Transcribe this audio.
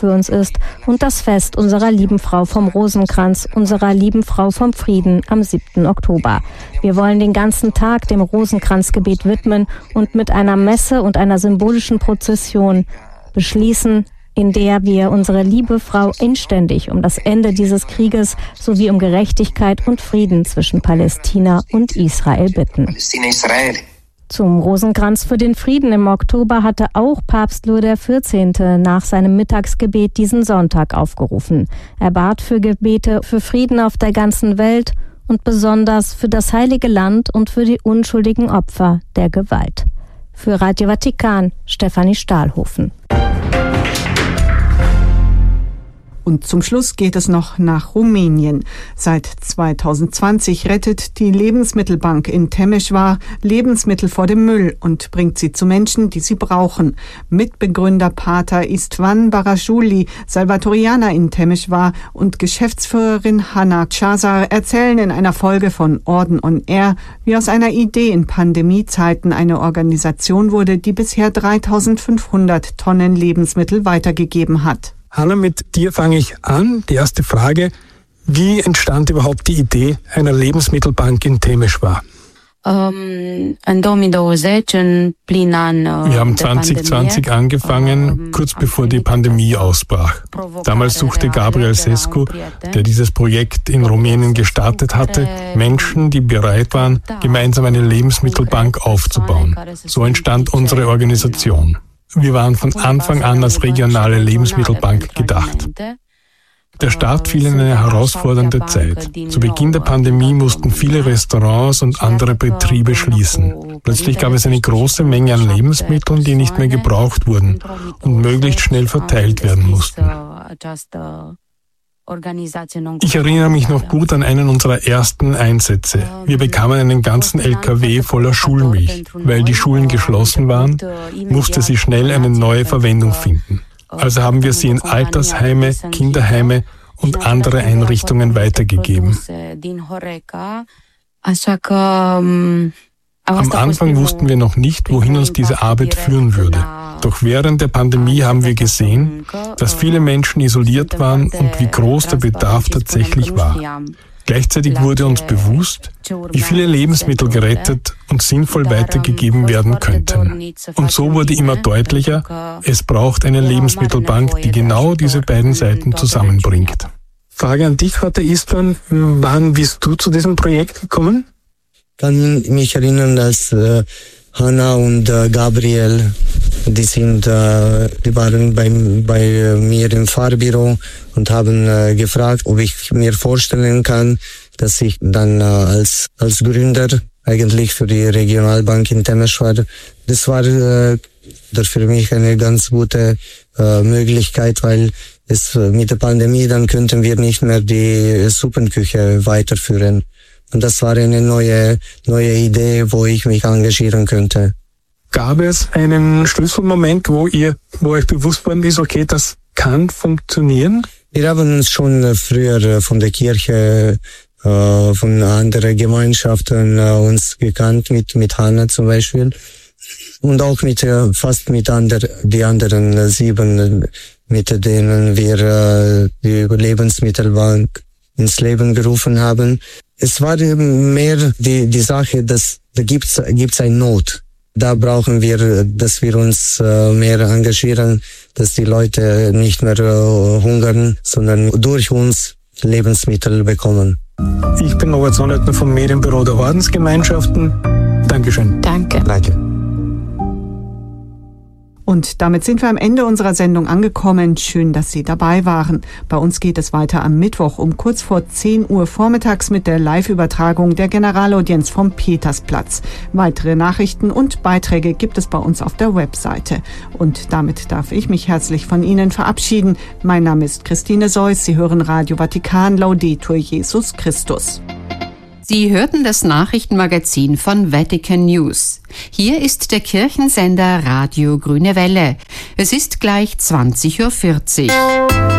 für uns ist und das Fest unserer lieben Frau vom Rosenkranz, unserer lieben Frau vom Frieden am 7. Oktober. Wir wollen den ganzen Tag dem Rosenkranzgebet widmen und mit einer Messe und einer symbolischen Prozession beschließen, in der wir unsere liebe Frau inständig um das Ende dieses Krieges sowie um Gerechtigkeit und Frieden zwischen Palästina und Israel bitten. Zum Rosenkranz für den Frieden im Oktober hatte auch Papst Leo XIV. Nach seinem Mittagsgebet diesen Sonntag aufgerufen. Er bat für Gebete für Frieden auf der ganzen Welt und besonders für das Heilige Land und für die unschuldigen Opfer der Gewalt. Für Radio Vatikan, Stefanie Stahlhofen. Und zum Schluss geht es noch nach Rumänien. Seit 2020 rettet die Lebensmittelbank in Temeșvăr Lebensmittel vor dem Müll und bringt sie zu Menschen, die sie brauchen. Mitbegründer Pater Istvan Barashuli, Salvatorianer in Temeșvăr und Geschäftsführerin Hanna Chazar erzählen in einer Folge von Orden on Air, wie aus einer Idee in Pandemiezeiten eine Organisation wurde, die bisher 3.500 Tonnen Lebensmittel weitergegeben hat. Hanna, mit dir fange ich an. Die erste Frage, wie entstand überhaupt die Idee einer Lebensmittelbank in Temeșvăr? Wir haben 2020 angefangen, kurz bevor die Pandemie ausbrach. Damals suchte Gabriel Sescu, der dieses Projekt in Rumänien gestartet hatte, Menschen, die bereit waren, gemeinsam eine Lebensmittelbank aufzubauen. So entstand unsere Organisation. Wir waren von Anfang an als regionale Lebensmittelbank gedacht. Der Start fiel in eine herausfordernde Zeit. Zu Beginn der Pandemie mussten viele Restaurants und andere Betriebe schließen. Plötzlich gab es eine große Menge an Lebensmitteln, die nicht mehr gebraucht wurden und möglichst schnell verteilt werden mussten. Ich erinnere mich noch gut an einen unserer ersten Einsätze. Wir bekamen einen ganzen LKW voller Schulmilch. Weil die Schulen geschlossen waren, musste sie schnell eine neue Verwendung finden. Also haben wir sie in Altersheime, Kinderheime und andere Einrichtungen weitergegeben. Am Anfang wussten wir noch nicht, wohin uns diese Arbeit führen würde. Doch während der Pandemie haben wir gesehen, dass viele Menschen isoliert waren und wie groß der Bedarf tatsächlich war. Gleichzeitig wurde uns bewusst, wie viele Lebensmittel gerettet und sinnvoll weitergegeben werden könnten. Und so wurde immer deutlicher, es braucht eine Lebensmittelbank, die genau diese beiden Seiten zusammenbringt. Frage an dich, Pater Istvan, wann bist du zu diesem Projekt gekommen? Ich kann mich erinnern, als Hanna und Gabriel, die waren bei mir im Fahrbüro und haben gefragt, ob ich mir vorstellen kann, dass ich dann als Gründer eigentlich für die Regionalbank in Temeșvăr, das war für mich eine ganz gute Möglichkeit, weil mit der Pandemie dann könnten wir nicht mehr die Suppenküche weiterführen. Und das war eine neue Idee, wo ich mich engagieren könnte. Gab es einen Schlüsselmoment, wo euch bewusst worden ist, okay, das kann funktionieren? Wir haben uns schon früher von der Kirche, von anderen Gemeinschaften uns gekannt, mit Hanna zum Beispiel. Und auch fast mit die anderen 7, mit denen wir die Lebensmittelbank ins Leben gerufen haben. Es war mehr die Sache, dass da gibt's eine Not. Da brauchen wir, dass wir uns mehr engagieren, dass die Leute nicht mehr hungern, sondern durch uns Lebensmittel bekommen. Ich bin Robert Sonnleitner vom Medienbüro der Ordensgemeinschaften. Dankeschön. Danke. Und damit sind wir am Ende unserer Sendung angekommen. Schön, dass Sie dabei waren. Bei uns geht es weiter am Mittwoch um kurz vor 10 Uhr vormittags mit der Live-Übertragung der Generalaudienz vom Petersplatz. Weitere Nachrichten und Beiträge gibt es bei uns auf der Webseite. Und damit darf ich mich herzlich von Ihnen verabschieden. Mein Name ist Christine Seuss. Sie hören Radio Vatikan, Laudetur Jesus Christus. Sie hörten das Nachrichtenmagazin von Vatican News. Hier ist der Kirchensender Radio Grüne Welle. Es ist gleich 20:40 Uhr.